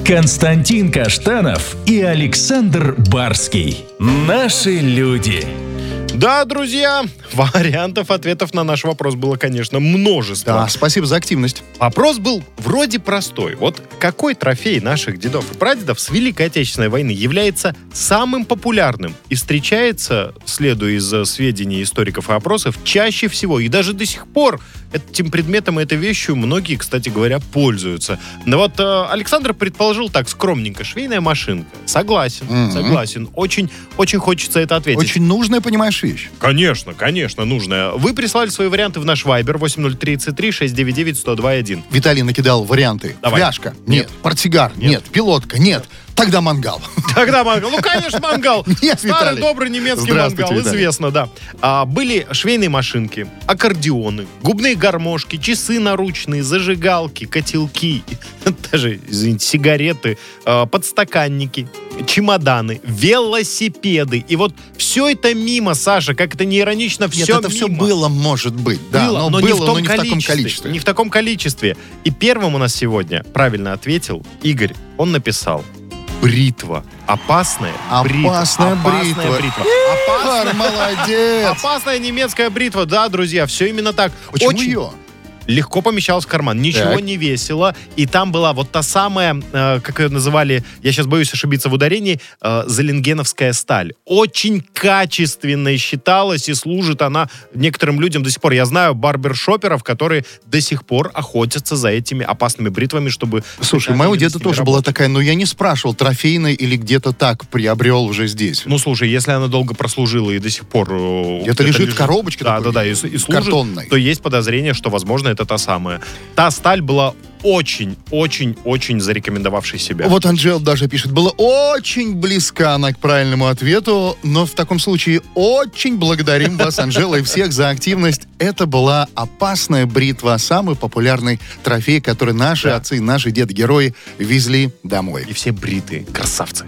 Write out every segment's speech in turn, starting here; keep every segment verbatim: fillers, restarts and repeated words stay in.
Константин Каштанов и Александр Барский. Наши люди. Да, друзья, вариантов ответов на наш вопрос было, конечно, множество. Да, спасибо за активность. Вопрос был вроде простой. Вот какой трофей наших дедов и прадедов с Великой Отечественной войны является самым популярным и встречается, следуя из сведений историков и опросов, чаще всего и даже до сих пор этим предметом и этой вещью многие, кстати говоря, пользуются. Но вот э, Александр предположил так скромненько: швейная машинка. Согласен, mm-hmm. согласен. Очень, очень хочется это ответить. Очень нужная, понимаешь, вещь. Конечно, конечно, нужная. Вы прислали свои варианты в наш Вайбер восемь ноль три три шесть девять девять сто два один. Виталий накидал варианты. Давай. Фляжка? Нет. Нет. Портсигар? Нет. Нет. Пилотка? Нет. Тогда мангал. Тогда мангал. Ну, конечно, мангал. Нет, Старый Виталий. добрый немецкий мангал. Виталий. Известно, да. А, были швейные машинки, аккордеоны, губные гармошки, часы наручные, зажигалки, котелки, даже, извините, сигареты, а, подстаканники, чемоданы, велосипеды. И вот все это мимо, Саша, как это не иронично, все Нет, это мимо. все было, может быть. Да, было, но, но, было, не, в том но не в таком количестве. Не в таком количестве. И первым у нас сегодня правильно ответил Игорь. Он написал: бритва. Опасная бритва. Опасная бритва. Опасная бритва. Игорь, Опасная, молодец. опасная немецкая бритва. Да, друзья, все именно так. Почему Очень ее? легко помещалась в карман, ничего Так. не весило. И там была вот та самая, э, как ее называли, я сейчас боюсь ошибиться в ударении, э, золенгеновская сталь. Очень качественной считалась, и служит она некоторым людям до сих пор. Я знаю барбершоперов, которые до сих пор охотятся за этими опасными бритвами, чтобы... Слушай, у моего деда тоже была такая, но я не спрашивал, трофейная или где-то так приобрел уже здесь. Ну, слушай, если она долго прослужила и до сих пор... э, Это лежит в коробочке Да, такой, да, да, и, и служит, картонной. то есть подозрение, что, возможно, это та самая. Та сталь была очень-очень-очень зарекомендовавшей себя. Вот Анжела даже пишет, была очень близка она к правильному ответу, но в таком случае очень благодарим вас, Анжела, и всех за активность. Это была опасная бритва, самый популярный трофей, который наши Да. отцы, наши деды-герои везли домой. И все бритые красавцы.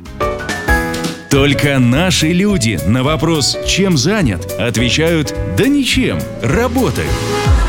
Только наши люди на вопрос «Чем занят?» отвечают «Да ничем, работаю».